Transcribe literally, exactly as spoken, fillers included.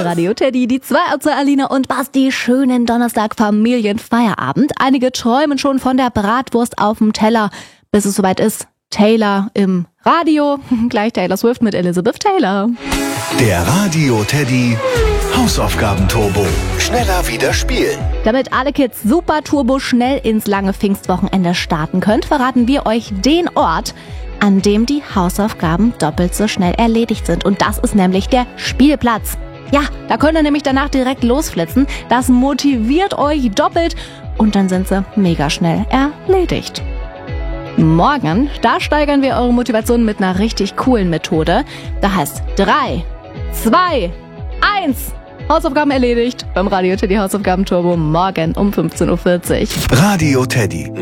Radio Teddy, die zwei aus Alina und Basti. Schönen Donnerstag Familienfeierabend. Einige träumen schon von der Bratwurst auf dem Teller, bis es soweit ist. Taylor im Radio. Gleich Taylor Swift mit Elizabeth Taylor. Der Radio Teddy Hausaufgaben-Turbo. Schneller wieder spielen. Damit alle Kids super turbo schnell ins lange Pfingstwochenende starten könnt, verraten wir euch den Ort, an dem die Hausaufgaben doppelt so schnell erledigt sind. Und das ist nämlich der Spielplatz. Ja, da könnt ihr nämlich danach direkt losflitzen. Das motiviert euch doppelt und dann sind sie mega schnell erledigt. Morgen, da steigern wir eure Motivation mit einer richtig coolen Methode. Da heißt drei, zwei, eins. Hausaufgaben erledigt beim Radio Teddy Hausaufgaben Turbo morgen um fünfzehn Uhr vierzig. Radio Teddy.